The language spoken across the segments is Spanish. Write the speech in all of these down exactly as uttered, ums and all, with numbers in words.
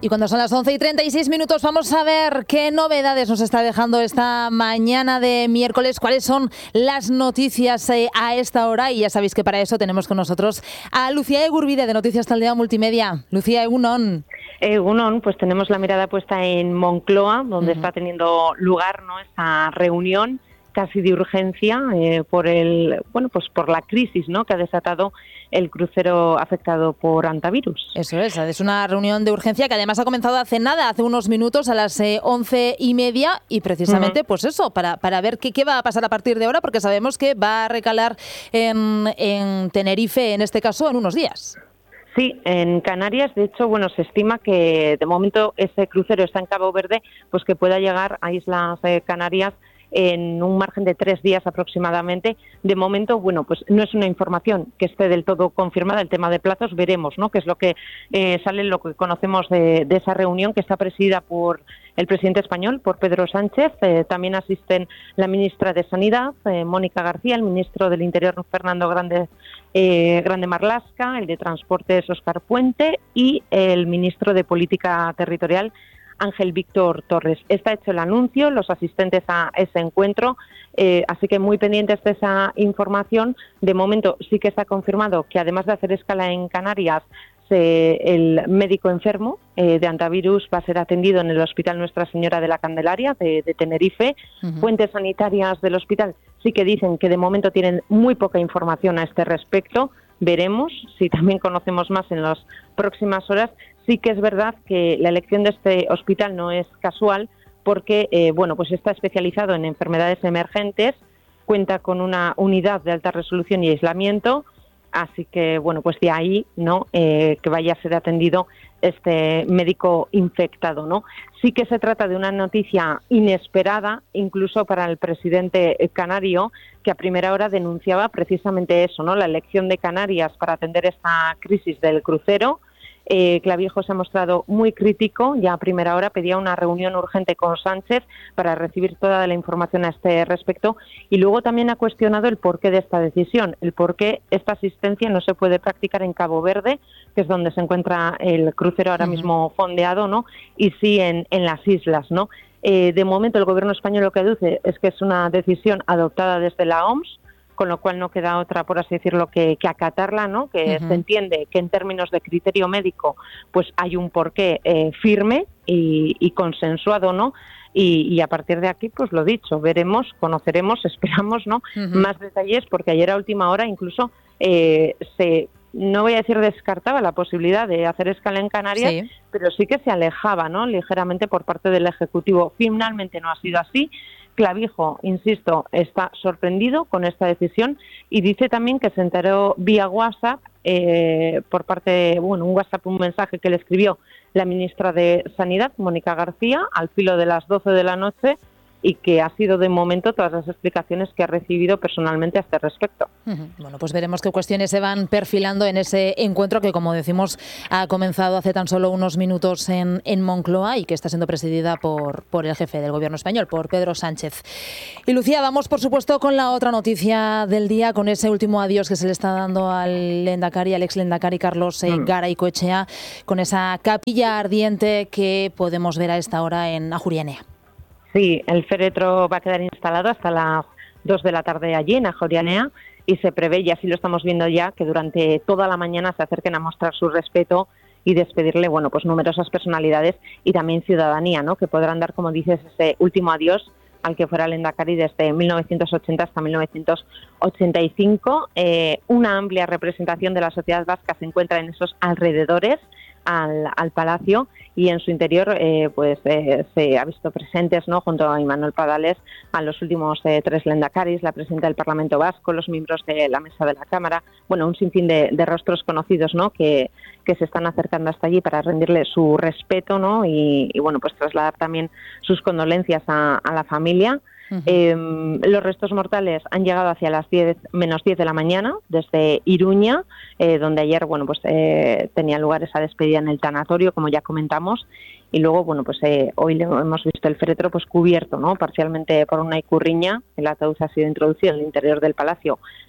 Y cuando son las once y treinta y seis minutos vamos a ver qué novedades nos está dejando esta mañana de miércoles, cuáles son las noticias eh, a esta hora, y ya sabéis que para eso tenemos con nosotros a Lucía Egurbide de Noticias Taldea Multimedia. Lucía, egunon. Egunon, pues tenemos la mirada puesta en Moncloa, donde uh-huh. está teniendo lugar, ¿no?, esa reunión casi de urgencia eh, por el bueno pues por la crisis, ¿no?, que ha desatado el crucero afectado por hantavirus. Eso es, es una reunión de urgencia que además ha comenzado hace nada, hace unos minutos, a las eh, once y media, y precisamente uh-huh. pues eso, para, para ver qué, qué va a pasar a partir de ahora, porque sabemos que va a recalar en, en Tenerife, en este caso, en unos días. Sí, en Canarias, de hecho, bueno, se estima que de momento ese crucero está en Cabo Verde, pues que pueda llegar a Islas eh, Canarias en un margen de tres días aproximadamente. De momento, bueno, pues no es una información que esté del todo confirmada. El tema de plazos, veremos, ¿no?, qué es lo que eh, sale, lo que conocemos de, de esa reunión, que está presidida por el presidente español, por Pedro Sánchez. Eh, también asisten la ministra de Sanidad, eh, Mónica García, el ministro del Interior, Fernando Grande, eh, Grande Marlaska, el de Transportes, Óscar Puente, y el ministro de Política Territorial, Ángel Víctor Torres. Está hecho el anuncio, los asistentes a ese encuentro, eh, así que muy pendientes de esa información. De momento sí que está confirmado que, además de hacer escala en Canarias, se, el médico enfermo eh, de hantavirus va a ser atendido en el Hospital Nuestra Señora de la Candelaria de, de Tenerife. Uh-huh. Fuentes sanitarias del hospital sí que dicen que de momento tienen muy poca información a este respecto. Veremos si también conocemos más en las próximas horas. Sí que es verdad que la elección de este hospital no es casual, porque eh, bueno, pues está especializado en enfermedades emergentes, cuenta con una unidad de alta resolución y aislamiento, así que bueno, pues de ahí, ¿no?, eh, que vaya a ser atendido este médico infectado, ¿no? Sí que se trata de una noticia inesperada, incluso para el presidente canario, que a primera hora denunciaba precisamente eso, ¿no?, la elección de Canarias para atender esta crisis del crucero. Eh, Clavijo se ha mostrado muy crítico, ya a primera hora pedía una reunión urgente con Sánchez para recibir toda la información a este respecto, y luego también ha cuestionado el porqué de esta decisión, el porqué esta asistencia no se puede practicar en Cabo Verde, que es donde se encuentra el crucero ahora uh-huh. mismo fondeado, ¿no?, y sí en, en las islas, ¿no? Eh, de momento el gobierno español lo que aduce es que es una decisión adoptada desde la O M S, con lo cual no queda otra, por así decirlo, que, que acatarla, ¿no?, que uh-huh. se entiende que en términos de criterio médico pues hay un porqué eh, firme y, y consensuado, ¿no?, y, y a partir de aquí, pues lo dicho, veremos, conoceremos, esperamos, ¿no?, uh-huh. más detalles, porque ayer a última hora incluso eh, se, no voy a decir descartaba la posibilidad de hacer escala en Canarias, sí. pero sí que se alejaba, ¿no?, ligeramente por parte del Ejecutivo. Finalmente no ha sido así. Clavijo, insisto, está sorprendido con esta decisión, y dice también que se enteró vía WhatsApp, eh, por parte de, bueno, un WhatsApp, un mensaje que le escribió la ministra de Sanidad, Mónica García, al filo de las doce de la noche, y que ha sido de momento todas las explicaciones que ha recibido personalmente a este respecto. Uh-huh. Bueno, pues veremos qué cuestiones se van perfilando en ese encuentro que, como decimos, ha comenzado hace tan solo unos minutos en, en Moncloa, y que está siendo presidida por, por el jefe del gobierno español, por Pedro Sánchez. Y Lucía, vamos por supuesto con la otra noticia del día, con ese último adiós que se le está dando al lehendakari, al ex lehendakari Carlos eh, Garaycoechea, con esa capilla ardiente que podemos ver a esta hora en Ajuria Enea. Sí, el féretro va a quedar instalado hasta las dos de la tarde allí en Ajuria Enea, y se prevé, y así lo estamos viendo ya, que durante toda la mañana se acerquen a mostrar su respeto y despedirle, bueno, pues numerosas personalidades y también ciudadanía, ¿no?, que podrán dar, como dices, ese último adiós al que fuera lehendakari desde mil novecientos ochenta hasta mil novecientos ochenta y cinco. Eh, una amplia representación de la sociedad vasca se encuentra en esos alrededores al, al palacio, y en su interior eh, pues eh, se ha visto presentes, ¿no?, junto a Imanol Padales, a los últimos eh, tres lehendakaris, la presidenta del Parlamento Vasco, los miembros de la mesa de la Cámara, bueno, un sinfín de, de rostros conocidos, ¿no?, que, que se están acercando hasta allí para rendirle su respeto, ¿no?, y, y bueno, pues trasladar también sus condolencias a, a la familia. Uh-huh. Eh, los restos mortales han llegado hacia las diez menos diez de la mañana desde Iruña, eh, donde ayer, bueno, pues eh, tenía lugar esa despedida en el tanatorio, como ya comentamos, y luego, bueno, pues eh, hoy le hemos visto el féretro pues cubierto, ¿no?, parcialmente por una icurriña. El ataúd ha sido introducido en el interior del palacio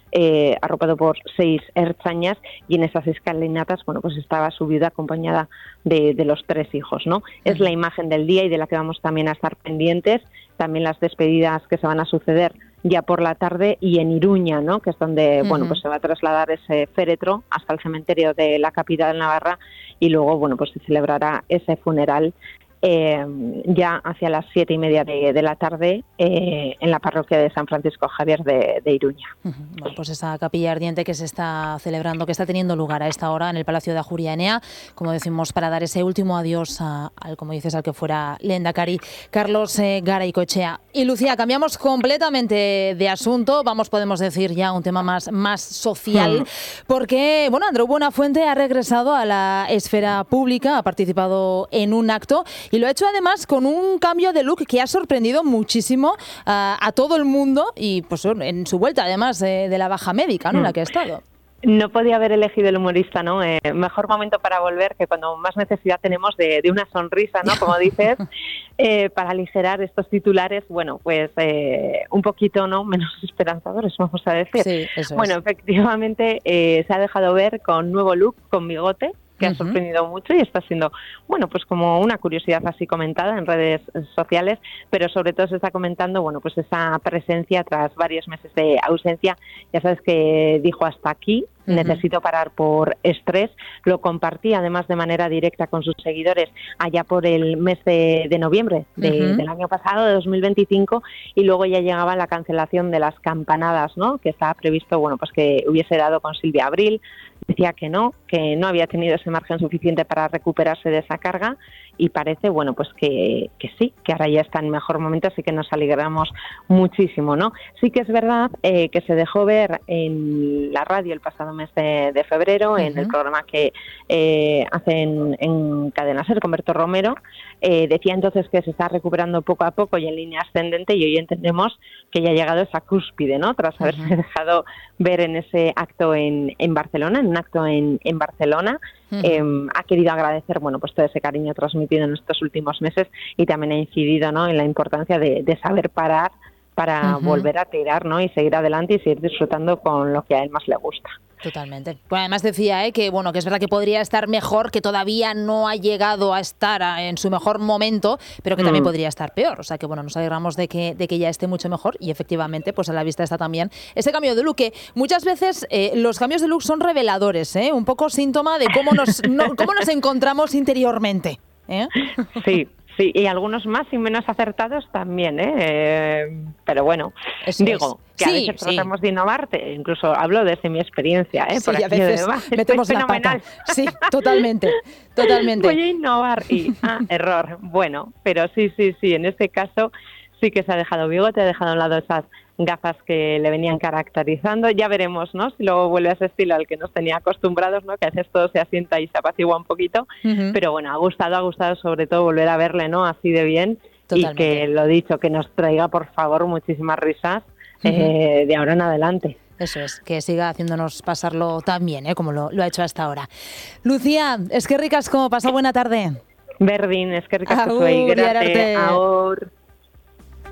eh, arropado por seis ertzañas, y en esas escalinatas, bueno, pues estaba su viuda acompañada de, de los tres hijos, ¿no? Es la imagen del día y de la que vamos también a estar pendientes. También las despedidas que se van a suceder ya por la tarde y en Iruña, ¿no? Que es donde, uh-huh. bueno, pues se va a trasladar ese féretro hasta el cementerio de la capital de Navarra, y luego, bueno, pues se celebrará ese funeral Eh, ya hacia las siete y media de, de la tarde eh, en la parroquia de San Francisco Javier de, de Iruña. Bueno, pues esa capilla ardiente que se está celebrando, que está teniendo lugar a esta hora en el Palacio de Ajuria Enea, como decimos, para dar ese último adiós a, al, como dices, al que fuera lehendakari Carlos eh, Garaikoetxea. Y Lucía, cambiamos completamente de asunto, vamos, podemos decir ya un tema más, más social, hmm. porque, bueno, Andreu Buenafuente ha regresado a la esfera pública, ha participado en un acto y lo ha hecho además con un cambio de look que ha sorprendido muchísimo uh, a todo el mundo, y pues en su vuelta además eh, de la baja médica, ¿no?, en la que ha estado. No podía haber elegido el humorista, ¿no? Eh, mejor momento para volver, que cuando más necesidad tenemos de, de una sonrisa, ¿no? Como dices, eh, para aligerar estos titulares, bueno, pues eh, un poquito, ¿no?, menos esperanzadores, vamos a decir. Sí, eso bueno, es. Efectivamente eh, se ha dejado ver con nuevo look, con bigote, que ha sorprendido uh-huh. mucho y está siendo, bueno, pues como una curiosidad así comentada en redes sociales, pero sobre todo se está comentando, bueno, pues esa presencia tras varios meses de ausencia. Ya sabes que dijo hasta aquí, uh-huh. necesito parar por estrés. Lo compartí además de manera directa con sus seguidores allá por el mes de, de noviembre de, uh-huh. del año pasado, de dos mil veinticinco, y luego ya llegaba la cancelación de las campanadas, ¿no?, que estaba previsto, bueno, pues que hubiese dado con Silvia Abril. Decía que no, que no había tenido ese margen suficiente para recuperarse de esa carga, y parece, bueno, pues que, que sí, que ahora ya está en mejor momento, así que nos alegramos muchísimo, ¿no? Sí que es verdad eh, que se dejó ver en la radio el pasado mes de, de febrero, uh-huh. en el programa que eh, hacen en Cadena Ser con Berto Romero. Eh, decía entonces que se está recuperando poco a poco y en línea ascendente, y hoy entendemos que ya ha llegado esa cúspide, ¿no?, tras haberse uh-huh. dejado ver en ese acto en, en Barcelona, en un acto en, en Barcelona. Uh-huh. Eh, ha querido agradecer, bueno, pues todo ese cariño transmitido en estos últimos meses, y también ha incidido, ¿no?, en la importancia de, de saber parar para uh-huh. volver a tirar, ¿no?, y seguir adelante y seguir disfrutando con lo que a él más le gusta. Totalmente. Bueno, además decía ¿eh? que bueno que es verdad que podría estar mejor, que todavía no ha llegado a estar a, en su mejor momento, pero que mm. también podría estar peor. O sea que bueno, nos alegramos de que, de que ya esté mucho mejor, y efectivamente pues a la vista está también ese cambio de look, que muchas veces eh, los cambios de look son reveladores, ¿eh? un poco síntoma de cómo nos, no, cómo nos encontramos interiormente. ¿eh? Sí. Sí, y algunos más y menos acertados también, ¿eh? eh pero bueno, Eso digo es. que a sí, veces sí. tratamos de innovarte, incluso hablo desde mi experiencia, ¿eh? Sí, Por y a veces de, metemos la pata. Sí, totalmente, totalmente. Voy a innovar y, ah, error. Bueno, pero sí, sí, sí, en este caso sí que se ha dejado bigote, ha dejado a un lado esas gafas que le venían caracterizando. Ya veremos, ¿no?, si luego vuelve a ese estilo al que nos tenía acostumbrados, ¿no?, que a veces todo se asienta y se apacigua un poquito. Uh-huh. Pero bueno, ha gustado, ha gustado sobre todo volver a verle, ¿no?, así de bien. Totalmente. Y que, lo dicho, que nos traiga, por favor, muchísimas risas uh-huh. eh, de ahora en adelante. Eso es, que siga haciéndonos pasarlo tan bien, ¿eh?, como lo, lo ha hecho hasta ahora. Lucía, es que ricasco, pasa buena tarde. Berdin, es que ricasco soy. Gracias. Ahora.